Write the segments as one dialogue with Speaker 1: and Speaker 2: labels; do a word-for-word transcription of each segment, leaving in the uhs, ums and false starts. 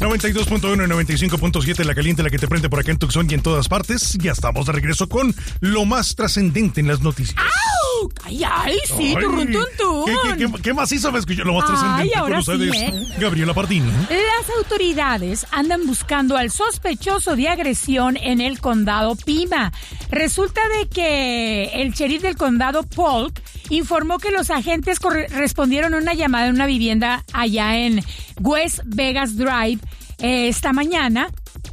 Speaker 1: noventa y dos punto uno y noventa y cinco punto siete, la caliente, la que te prende por acá en Tucson y en todas partes. Ya estamos de regreso con lo más trascendente en las noticias.
Speaker 2: ¡Au! ¡Ay, ay! Sí, turrun, tun, tun.
Speaker 1: ¿Qué, qué, qué, qué más hizo? Me escuchó lo más
Speaker 2: Ay,
Speaker 1: trascendente
Speaker 2: ahora
Speaker 1: con ustedes,
Speaker 2: sí, ¿eh?
Speaker 1: Gabriela Pardini.
Speaker 2: Las autoridades andan buscando al sospechoso de agresión en el condado Pima. Resulta de que el sheriff del condado, Polk, informó que los agentes corre- respondieron a una llamada en una vivienda allá en West Vegas Drive eh, esta mañana.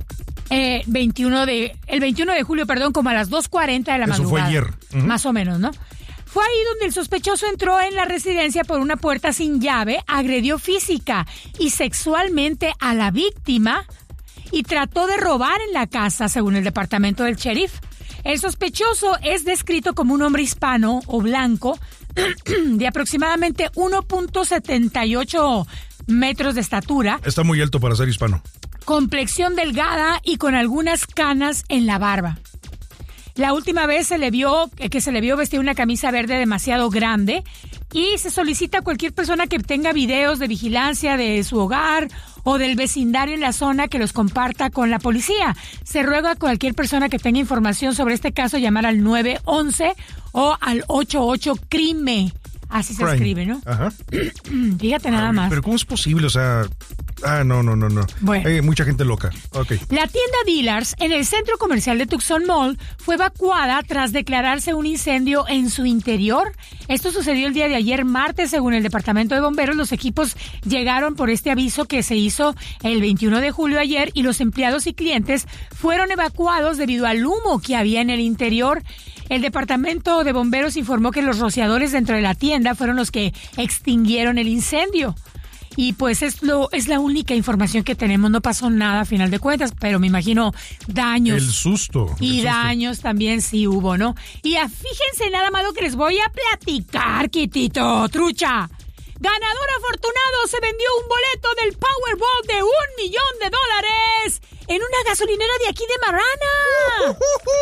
Speaker 2: Eh, veintiuno de, el veintiuno de julio, perdón, como a las dos cuarenta de la
Speaker 1: Eso
Speaker 2: madrugada.
Speaker 1: fue ayer. Uh-huh.
Speaker 2: Más o menos, ¿no? Fue ahí donde el sospechoso entró en la residencia por una puerta sin llave, agredió física y sexualmente a la víctima y trató de robar en la casa, según el departamento del sheriff. El sospechoso es descrito como un hombre hispano o blanco de aproximadamente uno punto setenta y ocho metros de estatura.
Speaker 1: Está muy alto para ser hispano.
Speaker 2: Complexión delgada y con algunas canas en la barba. La última vez se le vio que se le vio vestir una camisa verde demasiado grande y se solicita a cualquier persona que tenga videos de vigilancia de su hogar o del vecindario en la zona que los comparta con la policía. Se ruega a cualquier persona que tenga información sobre este caso llamar al nueve once o al ochenta y ocho crime. Así se
Speaker 1: Crime.
Speaker 2: escribe, ¿no?
Speaker 1: Ajá.
Speaker 2: Fíjate nada
Speaker 1: Ay,
Speaker 2: más.
Speaker 1: Pero ¿cómo es posible? O sea... Ah, no, no, no, no.
Speaker 2: Bueno.
Speaker 1: Hay mucha gente loca. Ok.
Speaker 2: La tienda Dillard's en el centro comercial de Tucson Mall fue evacuada tras declararse un incendio en su interior. Esto sucedió el día de ayer martes, según el Departamento de Bomberos. Los equipos llegaron por este aviso que se hizo el veintiuno de julio ayer y los empleados y clientes fueron evacuados debido al humo que había en el interior. El Departamento de Bomberos informó que los rociadores dentro de la tienda fueron los que extinguieron el incendio. Y pues es lo es la única información que tenemos. No pasó nada a final de cuentas, pero me imagino daños.
Speaker 1: El susto.
Speaker 2: Y
Speaker 1: el susto.
Speaker 2: daños también sí hubo, ¿no? Y a, fíjense nada más lo que les voy a platicar, Kitito, trucha. Ganador afortunado se vendió un boleto del Powerball de un millón de dólares en una gasolinera de aquí de Marrana.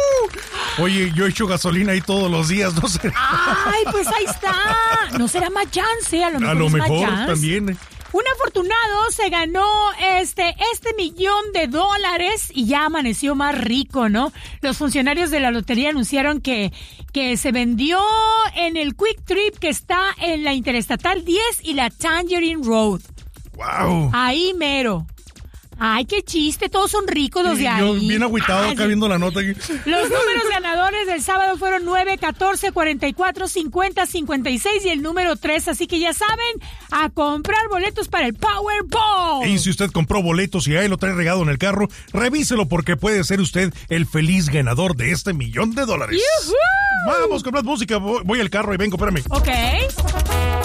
Speaker 1: Oye, yo echo gasolina ahí todos los días, no sé.
Speaker 2: Ay, pues ahí está. No será Mayance, a lo mejor
Speaker 1: A lo
Speaker 2: es
Speaker 1: mejor
Speaker 2: Mayance.
Speaker 1: también.
Speaker 2: Un afortunado se ganó este, este millón de dólares y ya amaneció más rico, ¿no? Los funcionarios de la lotería anunciaron que, que se vendió en el Quick Trip que está en la Interestatal diez y la Tangerine Road.
Speaker 1: ¡Wow!
Speaker 2: Ahí mero. Ay, qué chiste, todos son ricos los
Speaker 1: Sí,
Speaker 2: de
Speaker 1: yo
Speaker 2: ahí.
Speaker 1: bien agüitado
Speaker 2: Ay,
Speaker 1: acá viendo la nota aquí.
Speaker 2: los números ganadores del sábado fueron nueve, catorce, cuarenta y cuatro, cincuenta, cincuenta y seis y el número tres. Así que ya saben, a comprar boletos para el Powerball.
Speaker 1: Y si usted compró boletos y ahí lo trae regado en el carro, revíselo porque puede ser usted el feliz ganador de este millón de dólares.
Speaker 2: ¡Yujú!
Speaker 1: Vamos con más música. Voy, voy al carro y vengo, espérame.
Speaker 2: Ok.